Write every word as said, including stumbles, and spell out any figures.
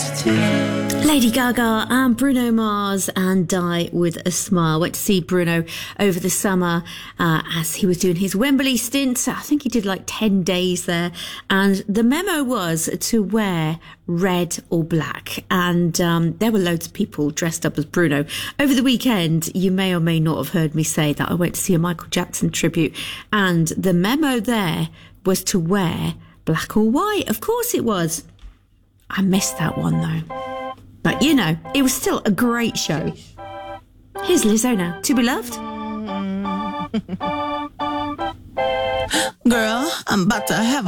Lady Gaga and Bruno Mars and Die With A Smile. Went to see Bruno over the summer uh, as he was doing his Wembley stint. I think he did like ten days there. And the memo was to wear red or black. And um, there were loads of people dressed up as Bruno. Over the weekend, you may or may not have heard me say that I went to see a Michael Jackson tribute. And the memo there was to wear black or white. Of course it was. I missed that one though. But, you know, it was still a great show. Here's Lizzo now. To Be Loved. Girl, I'm about to have